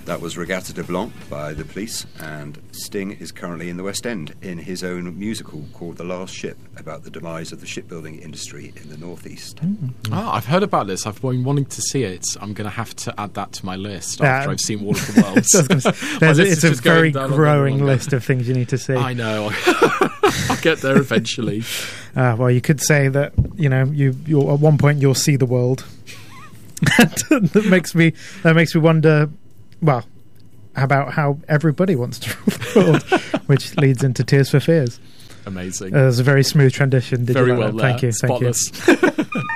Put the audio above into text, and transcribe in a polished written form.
That was Regatta de Blanc by The Police, and Sting is currently in the West End in his own musical called The Last Ship, about the demise of the shipbuilding industry in the northeast. Oh, I've heard about this. I've been wanting to see it. I'm going to have to add that to my list after I've seen War of the Worlds. It's a very growing list of things you need to see. I know. I'll get there eventually. Well, you could say that, you at one point you'll see the world. that makes me wonder, well, about how everybody wants to rule the world, which leads into Tears for Fears. Amazing. It was a very smooth transition. Very well there. Thank you. Spotless.